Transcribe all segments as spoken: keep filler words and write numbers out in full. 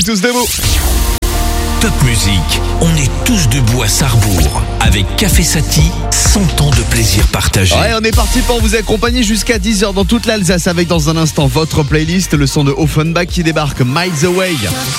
tous debout. Top Musique, on est tous debout à Sarrebourg. Avec Café Sati, cent ans de plaisir partagé. Ouais, on est parti pour vous accompagner jusqu'à dix heures dans toute l'Alsace avec dans un instant votre playlist, le son de Offenbach qui débarque Miles Away.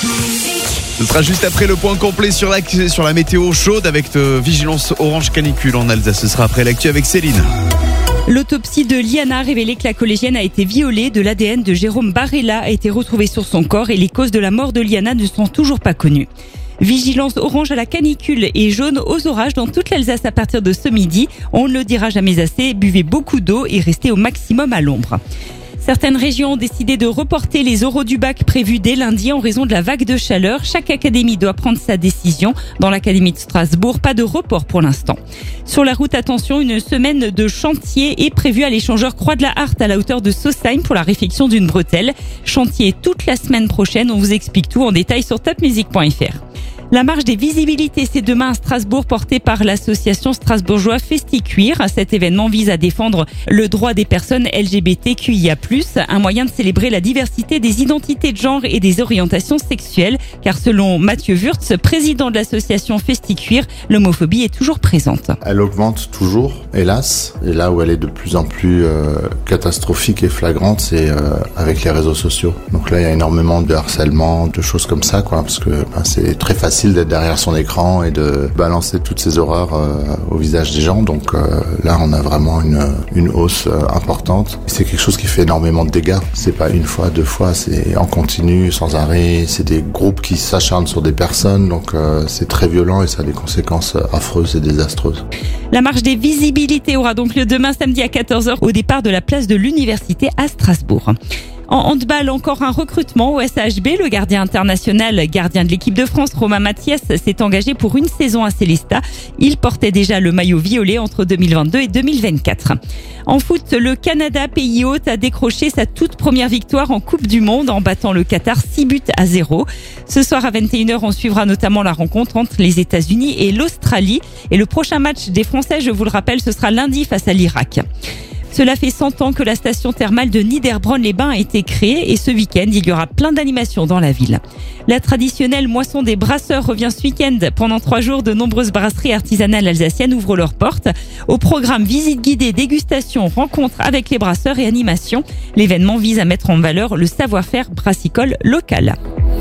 Ce sera juste après le point complet sur la, sur la météo chaude avec de vigilance orange canicule en Alsace. Ce sera après l'actu avec Céline. L'autopsie de Liana a révélé que la collégienne a été violée. De l'A D N de Jérôme Barella a été retrouvé sur son corps et les causes de la mort de Liana ne sont toujours pas connues. Vigilance orange à la canicule et jaune aux orages dans toute l'Alsace à partir de ce midi. On ne le dira jamais assez, buvez beaucoup d'eau et restez au maximum à l'ombre. Certaines régions ont décidé de reporter les oraux du bac prévus dès lundi en raison de la vague de chaleur. Chaque académie doit prendre sa décision. Dans l'académie de Strasbourg, pas de report pour l'instant. Sur la route, attention, une semaine de chantier est prévue à l'échangeur Croix de la Harte à la hauteur de Sausheim pour la réfection d'une bretelle. Chantier toute la semaine prochaine. On vous explique tout en détail sur top music point f r. La marche des visibilités, c'est demain à Strasbourg, portée par l'association strasbourgeoise Festi-Cuir. Cet événement vise à défendre le droit des personnes L G B T Q I A plus, un moyen de célébrer la diversité des identités de genre et des orientations sexuelles. Car selon Mathieu Wurtz, président de l'association Festi-Cuir, l'homophobie est toujours présente. Elle augmente toujours, hélas. Et là où elle est de plus en plus euh, catastrophique et flagrante, c'est euh, avec les réseaux sociaux. Donc là, il y a énormément de harcèlement, de choses comme ça, quoi, parce que ben, c'est très facile d'être derrière son écran et de balancer toutes ces horreurs euh, au visage des gens. Donc euh, là, on a vraiment une, une hausse euh, importante. C'est quelque chose qui fait énormément de dégâts. C'est pas une fois, deux fois, c'est en continu, sans arrêt. C'est des groupes qui s'acharnent sur des personnes. Donc euh, c'est très violent et ça a des conséquences affreuses et désastreuses. La marche des visibilités aura donc lieu demain samedi à quatorze heures au départ de la place de l'Université à Strasbourg. En handball, encore un recrutement au S H B. Le gardien international, gardien de l'équipe de France, Romain Mathias, s'est engagé pour une saison à Célestat. Il portait déjà le maillot violet entre deux mille vingt-deux et deux mille vingt-quatre. En foot, le Canada, pays hôte, a décroché sa toute première victoire en Coupe du Monde en battant le Qatar six buts à zéro. Ce soir à vingt et une heures, on suivra notamment la rencontre entre les États-Unis et l'Australie. Et le prochain match des Français, je vous le rappelle, ce sera lundi face à l'Irak. Cela fait cent ans que la station thermale de Niederbronn-les-Bains a été créée et ce week-end, il y aura plein d'animations dans la ville. La traditionnelle moisson des brasseurs revient ce week-end. Pendant trois jours, de nombreuses brasseries artisanales alsaciennes ouvrent leurs portes. Au programme visite guidée, dégustation, rencontre avec les brasseurs et animations. L'événement vise à mettre en valeur le savoir-faire brassicole local.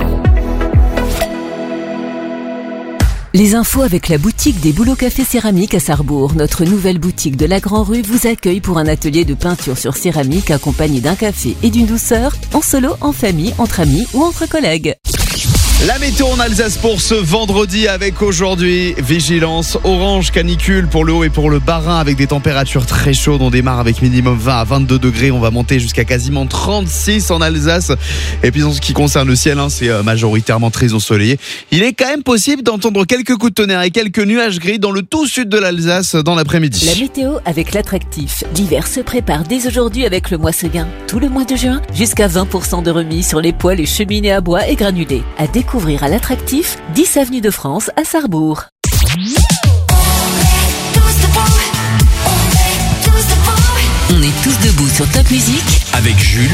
Les infos avec la boutique des Boulots Café Céramique à Sarrebourg. Notre nouvelle boutique de la Grand Rue vous accueille pour un atelier de peinture sur céramique accompagné d'un café et d'une douceur, en solo, en famille, entre amis ou entre collègues. La météo en Alsace pour ce vendredi avec aujourd'hui vigilance orange canicule pour le haut et pour le bas-Rhin avec des températures très chaudes. On démarre avec minimum vingt à vingt-deux degrés. On va monter jusqu'à quasiment trente-six en Alsace. Et puis en ce qui concerne le ciel, hein, c'est majoritairement très ensoleillé. Il est quand même possible d'entendre quelques coups de tonnerre et quelques nuages gris dans le tout sud de l'Alsace dans l'après-midi. La météo avec l'attractif. L'hiver se prépare dès aujourd'hui avec le mois Seguin. Tout le mois de juin, jusqu'à vingt pour cent de remise sur les poêles et cheminées à bois et granulés. À découvrir à l'attractif, dix avenue de France à Sarrebourg. On est tous debout sur Top Musique avec Jules.